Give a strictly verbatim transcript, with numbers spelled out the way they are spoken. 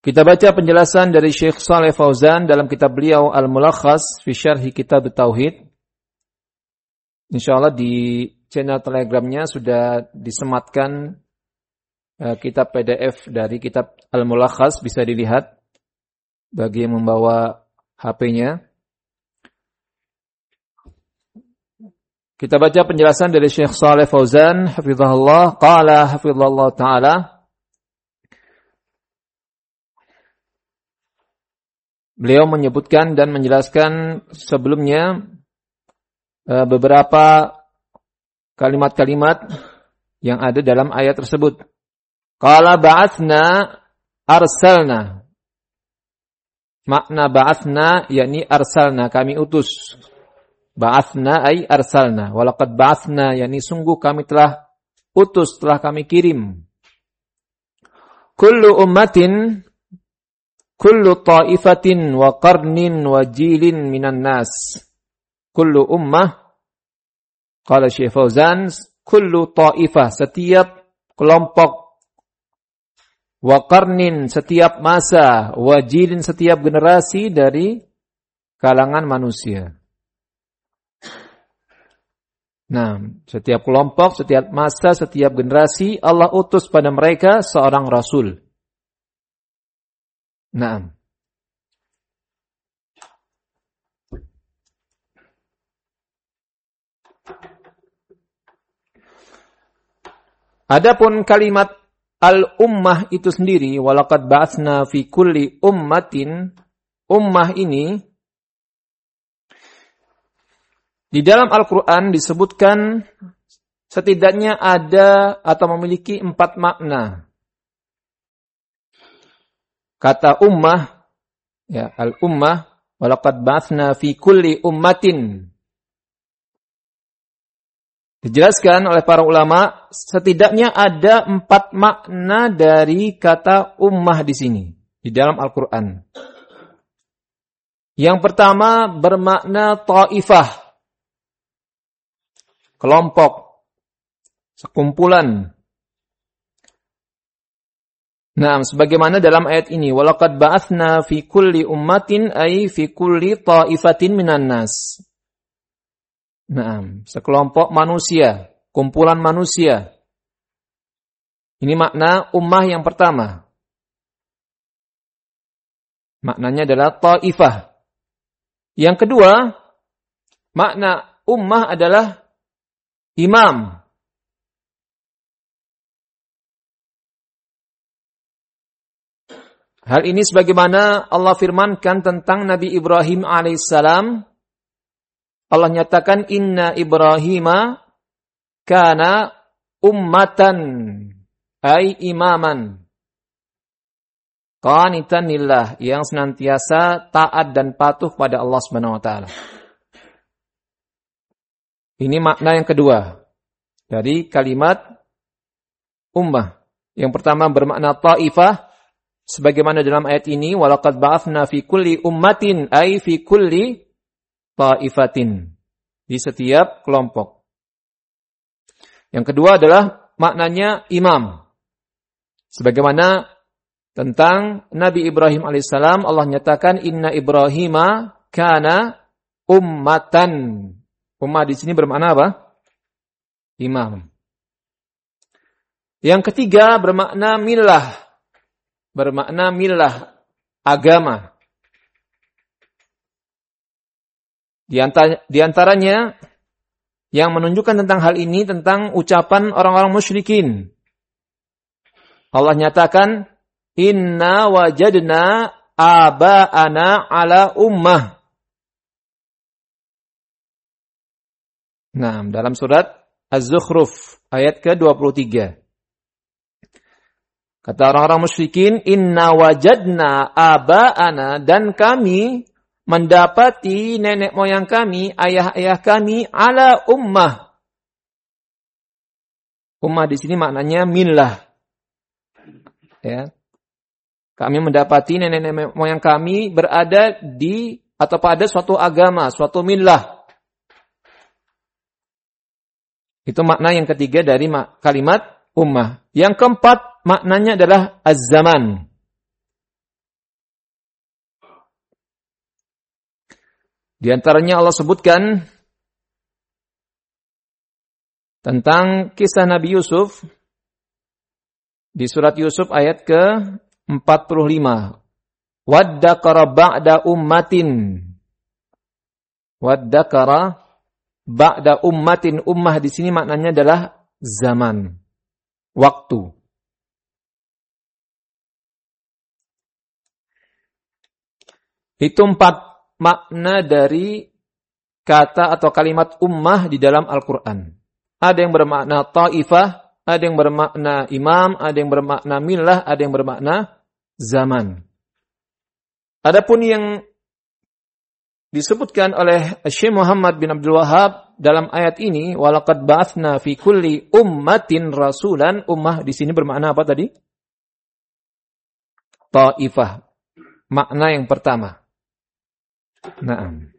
Kita baca penjelasan dari Syekh Shalih Fauzan dalam kitab beliau Al-Mulakhas fi Syarhi Kitab Tauhid. Insyaallah di channel Telegramnya sudah disematkan uh, kitab P D F dari kitab Al-Mulakhas, bisa dilihat bagi yang membawa H P-nya. Kita baca penjelasan dari Syekh Shalih Fauzan hafizahullah, qala hafizahullah taala. Beliau menyebutkan dan menjelaskan sebelumnya uh, beberapa kalimat-kalimat yang ada dalam ayat tersebut. Qala ba'atsna arsalna. Makna ba'atsna yakni arsalna, kami utus. Ba'atsna ay arsalna. Walaqad ba'atsna yakni sungguh kami telah utus, telah kami kirim. Kullu ummatin kullu ta'ifatin wa qarnin wa jilin minan nas. Kullu ummah, qala Syekh Fauzan, kullu ta'ifah, setiap kelompok, wa qarnin, setiap masa, wa jilin, setiap generasi dari kalangan manusia. Nah, setiap kelompok, setiap masa, setiap generasi, Allah utus pada mereka seorang Rasul. Nah, adapun kalimat al-ummah itu sendiri, walaqad ba'atsna fi kulli ummatin, ummah ini di dalam Al-Quran disebutkan setidaknya ada atau memiliki empat makna. Kata ummah, ya, al-ummah, walaqad ba'atsna fi kulli ummatin. Dijelaskan oleh para ulama, setidaknya ada empat makna dari kata ummah di sini, di dalam Al-Quran. Yang pertama bermakna ta'ifah, kelompok, sekumpulan. Nah, sebagaimana dalam ayat ini, walaqad ba'atsna fi kulli ummatin ay fi kulli ta'ifatin minan nas. Nah, sekelompok manusia, kumpulan manusia. Ini makna ummah yang pertama. Maknanya adalah ta'ifah. Yang kedua, makna ummah adalah imam. Hal ini sebagaimana Allah firmankan tentang Nabi Ibrahim alaihissalam. Allah nyatakan, inna Ibrahima kana ummatan ay imaman qanitan lillah, yang senantiasa taat dan patuh pada Allah Subhanahu wa taala. Ini makna yang kedua dari kalimat ummah. Yang pertama bermakna ta'ifah, sebagaimana dalam ayat ini, walaqad ba'atsna fi kulli ummatin ay fi kulli ta'ifatin, di setiap kelompok. Yang kedua adalah maknanya imam. Sebagaimana tentang Nabi Ibrahim alaihissalam, Allah nyatakan inna Ibrahima kana ummatan. Ummah di sini bermakna apa? Imam. Yang ketiga bermakna millah. Bermakna millah, agama. Di, antara, di antaranya yang menunjukkan tentang hal ini, tentang ucapan orang-orang musyrikin. Allah nyatakan, inna wajadna aba'ana ala ummah. Nah, dalam surat Az-Zukhruf ayat ke dua puluh tiga. Kata orang-orang musyrikin, inna wajadna aba'ana, dan kami mendapati nenek moyang kami, ayah-ayah kami, ala ummah. Ummah di sini maknanya millah. Ya. Kami mendapati nenek moyang kami berada di atau pada suatu agama, suatu millah. Itu makna yang ketiga dari kalimat ummah. Yang keempat maknanya adalah az-zaman. Di antaranya Allah sebutkan tentang kisah Nabi Yusuf di surat Yusuf ayat ke empat puluh lima. Waddakara ba'da ummatin. Waddakara ba'da ummatin. Ummah di sini maknanya adalah zaman, waktu. Itu empat makna dari kata atau kalimat ummah di dalam Al-Quran. Ada yang bermakna ta'ifah, ada yang bermakna imam, ada yang bermakna millah, ada yang bermakna zaman. Adapun yang disebutkan oleh Syekh Muhammad bin Abdul Wahhab dalam ayat ini, walaqad ba'atsna fi kulli ummatin rasulan. Ummah di sini bermakna apa tadi? Ta'ifah. Makna yang pertama. Naam.